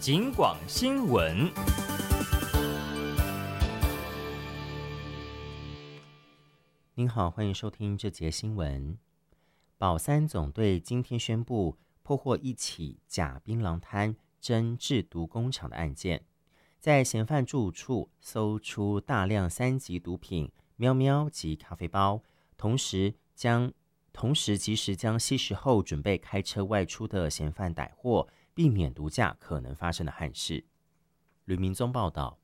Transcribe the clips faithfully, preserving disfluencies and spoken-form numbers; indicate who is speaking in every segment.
Speaker 1: 警广新闻。
Speaker 2: 您好，欢迎收听这节新闻。保三总队今天宣布破获一起假槟榔摊真制毒工厂的案件，在嫌犯住处搜出大量三级毒品喵喵及咖啡包，同时将同时及时将吸食后准备开车外出的嫌犯逮获，避免毒驾可能发生的憾事。吕明宗报道。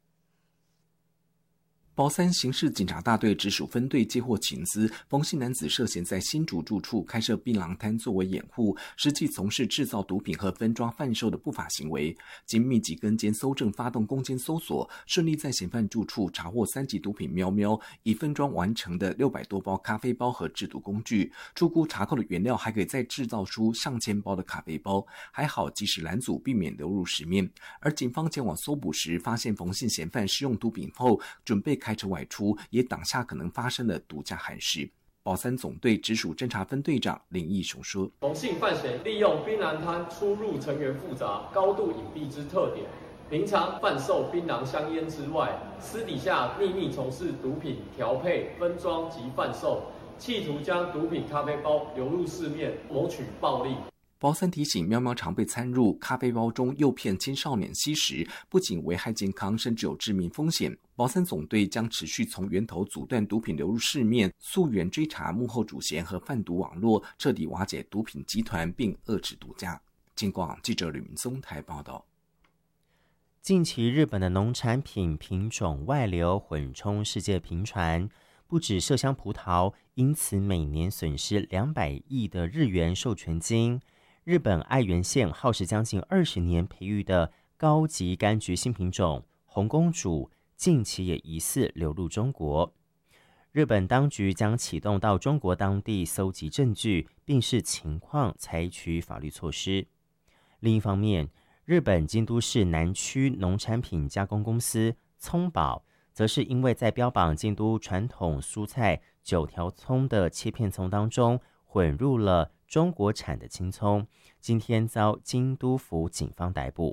Speaker 3: 保三刑事警察大队直属分队接获情资，冯姓男子涉嫌在新竹住处开设槟榔摊作为掩护，实际从事制造毒品和分装贩售的不法行为。经密集跟监搜证，发动攻坚搜索，顺利在嫌犯住处查获三级毒品喵喵，已分装完成的六百多包咖啡包和制毒工具。初估查扣的原料还可以再制造出上千包的咖啡包，还好及时拦阻，避免流入市面。而警方前往搜捕时，发现冯姓嫌犯使用毒品后准备开车外出，也挡下可能发生的毒驾憾事。保三总队直属侦查分队长林义雄说：“
Speaker 4: 冯姓犯嫌利用槟榔摊出入成员复杂、高度隐蔽之特点，平常贩售槟榔香烟之外，私底下秘密从事毒品调配、分装及贩售，企图将毒品咖啡包流入市面，谋取暴利。”
Speaker 3: 保三提醒，喵喵常被掺入咖啡包中，诱骗青少年吸食，不仅危害健康，甚至有致命风险。保三总队将持续从源头阻断毒品流入市面，溯源追查幕后主嫌和贩毒网络，彻底瓦解毒品集团，并遏制毒驾。警广记者吕明宗台报道。
Speaker 2: 近期日本的农产品品种外流混充世界频传，不止麝香葡萄因此每年损失两百亿的日元授权金。日本爱媛县耗时将近二十年培育的高级柑橘新品种红公主，近期也疑似流入中国。日本当局将启动到中国当地搜集证据，并视情况采取法律措施。另一方面，日本京都市南区农产品加工公司葱宝，则是因为在标榜京都传统蔬菜九条葱的切片葱当中混入了中国产的青葱，今天遭京都府警方逮捕。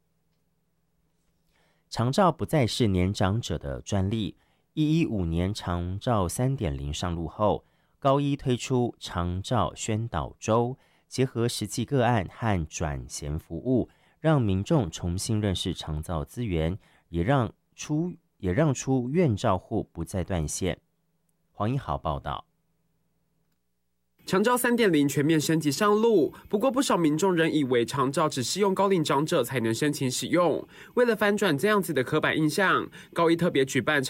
Speaker 2: 长照不再是年长者的专利，一一五年长照 三点零 上路后，高一推出长照宣导周，结合实际个案和转衔服务，让民众重新认识长照资源，也让出也让出院照户不再断线。黄一豪报道。
Speaker 5: 长照 三点零 全面升级上路，不过不少民众仍以为长照只适用高龄长者才能申请使用。为了翻转这样子的刻板印象，高一特别举办